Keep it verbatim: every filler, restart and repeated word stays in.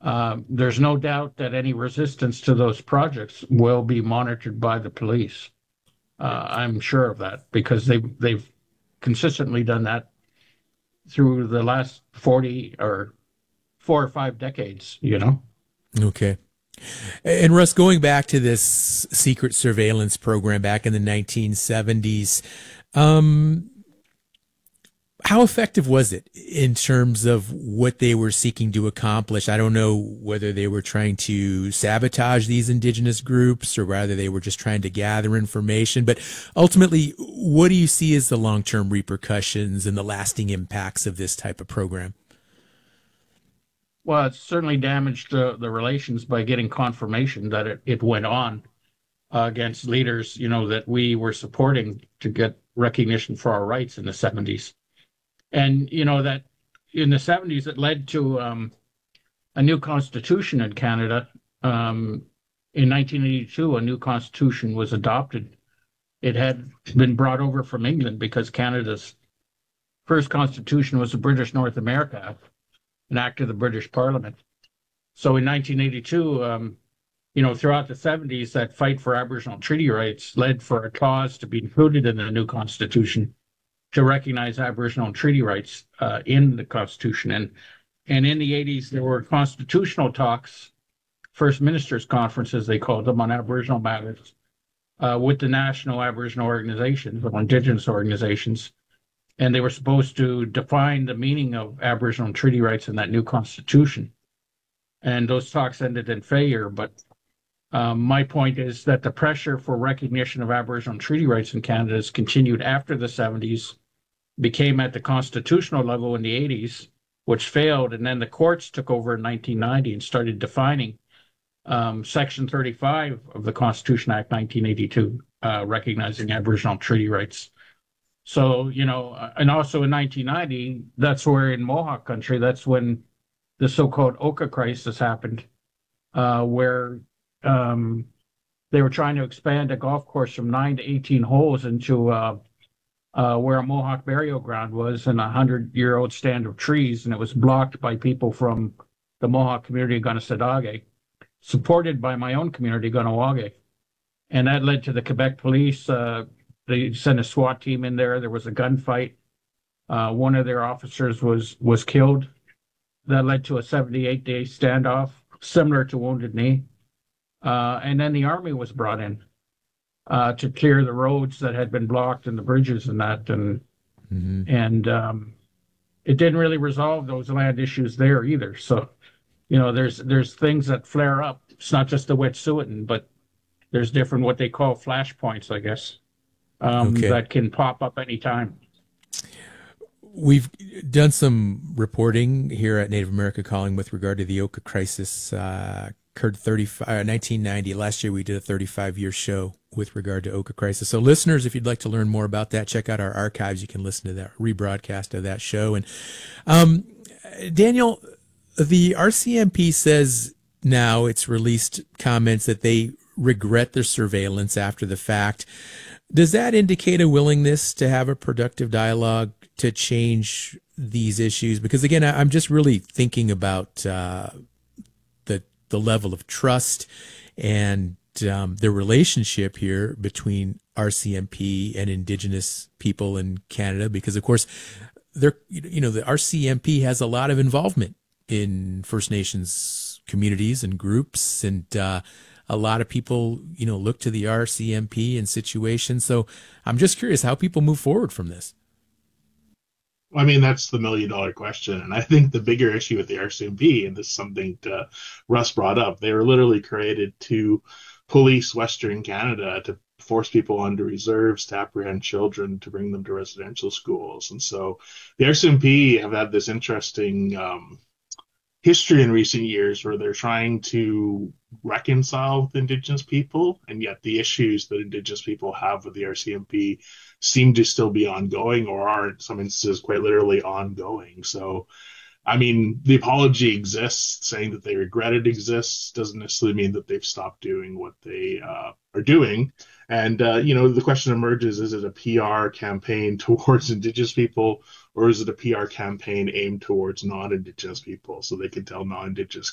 Uh, there's no doubt that any resistance to those projects will be monitored by the police. Uh, I'm sure of that because they they've consistently done that through the last forty or four or five decades, you know. Okay. And Russ, going back to this secret surveillance program back in the nineteen seventies, um, how effective was it in terms of what they were seeking to accomplish? I don't know whether they were trying to sabotage these indigenous groups or whether they were just trying to gather information. But ultimately, what do you see as the long-term repercussions and the lasting impacts of this type of program? Well, it certainly damaged uh, the relations by getting confirmation that it, it went on uh, against leaders, you know, that we were supporting to get recognition for our rights in the seventies. And, you know, that in the seventies, it led to um, a new constitution in Canada. Um, in nineteen eighty-two, a new constitution was adopted. It had been brought over from England because Canada's first constitution was the British North America Act, an act of the British Parliament. So in nineteen eighty-two, um, you know, throughout the seventies, that fight for Aboriginal treaty rights led for a clause to be included in the new constitution to recognize Aboriginal treaty rights uh, in the constitution. And and in the eighties, there were constitutional talks, First Ministers' conferences, they called them, on Aboriginal matters uh, with the national Aboriginal organizations or Indigenous organizations. And they were supposed to define the meaning of Aboriginal treaty rights in that new constitution. And those talks ended in failure. But um, my point is that the pressure for recognition of Aboriginal treaty rights in Canada has continued after the seventies, became at the constitutional level in the eighties, which failed. And then the courts took over in nineteen ninety and started defining um, Section thirty-five of the Constitution Act nineteen eighty-two, uh, recognizing Aboriginal treaty rights. So, you know, and also in nineteen ninety, that's where in Mohawk country, that's when the so-called Oka crisis happened, uh, where um, they were trying to expand a golf course from nine to eighteen holes into uh, uh, where a Mohawk burial ground was and a hundred-year-old stand of trees, and it was blocked by people from the Mohawk community of Gunnesadage, supported by my own community, Gunnawage. And that led to the Quebec police. Uh, they sent a SWAT team in there. There was a gunfight. Uh, one of their officers was was killed. That led to a seventy-eight day standoff, similar to Wounded Knee. Uh, and then the army was brought in uh, to clear the roads that had been blocked and the bridges and that. And Mm-hmm. and um, it didn't really resolve those land issues there either. So, you know, there's there's things that flare up. It's not just the Wet'suwet'en, but there's different what they call flashpoints, I guess, um, Okay. that can pop up anytime. We've done some reporting here at Native America Calling with regard to the Oka crisis. Uh, occurred thirty-five, uh, nineteen ninety. Last year we did a thirty-five year show with regard to Oka crisis. So listeners, if you'd like to learn more about that, check out our archives. You can listen to that rebroadcast of that show. And um, Daniel, the R C M P says now it's released comments that they regret their surveillance after the fact. Does that indicate a willingness to have a productive dialogue to change these issues? Because again, I'm just really thinking about uh, the the level of trust and um, the relationship here between R C M P and Indigenous people in Canada. Because of course, they're you know the R C M P has a lot of involvement in First Nations communities and groups, and uh, a lot of people, you know, look to the R C M P in situations. So I'm just curious how people move forward from this. I mean, that's the million dollar question. And I think the bigger issue with the R C M P, and this is something to, Russ brought up, they were literally created to police Western Canada, to force people onto reserves, to apprehend children, to bring them to residential schools. And so the R C M P have had this interesting um, history in recent years where they're trying to reconcile with Indigenous people, and yet the issues that Indigenous people have with the R C M P seem to still be ongoing, or are in some instances quite literally ongoing. So, I mean, the apology exists. Saying that they regret it exists doesn't necessarily mean that they've stopped doing what they uh, are doing. And, uh, you know, the question emerges, is it a P R campaign towards Indigenous people, or is it a P R campaign aimed towards non-Indigenous people so they can tell non-Indigenous